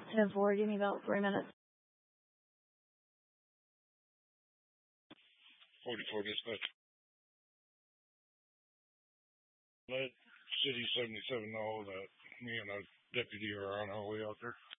10-4, give me about 3 minutes. 44 dispatch. Let City 77 know that me and a deputy are on our way out there.